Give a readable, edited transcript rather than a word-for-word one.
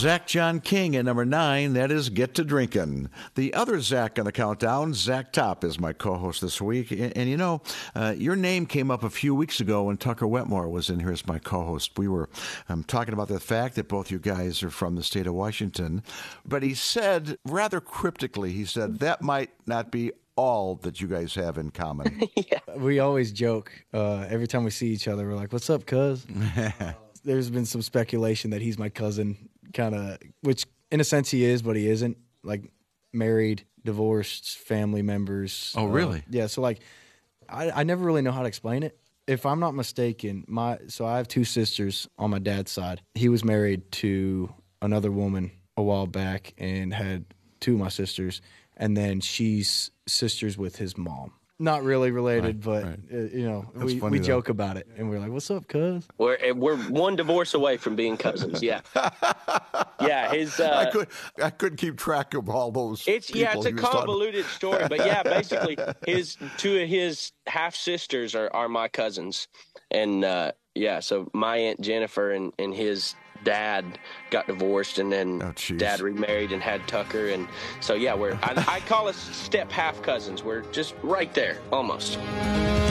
Zach John King at number 9, that is Get to Drinkin'. The other Zach on the countdown, Zach Top, is my co-host this week. And you know, your name came up a few weeks ago when Tucker Wetmore was in here as my co-host. We were talking about the fact that both you guys are from the state of Washington. But he said, rather cryptically, he said, that might not be all that you guys have in common. Yeah. We always joke. Every time we see each other, we're like, what's up, cuz? There's been some speculation that he's my cousin, kind of, which in a sense he is, but he isn't. Like, married, divorced, family members. Oh, really? Yeah, so like, I never really know how to explain it. If I'm not mistaken, so I have 2 sisters on my dad's side. He was married to another woman a while back and had 2 of my sisters, and then she's sisters with his mom. Not really related, right. You know, we funny, joke about it, and we're like, "What's up, cuz?" We're one divorce away from being cousins. Yeah, yeah. His I couldn't keep track of all those. it's a convoluted story, but yeah, basically his 2 of his half sisters are my cousins, and so my Aunt Jennifer and his dad got divorced, and then Dad remarried and had Tucker, and so yeah, I call us step half cousins. We're just right there, almost.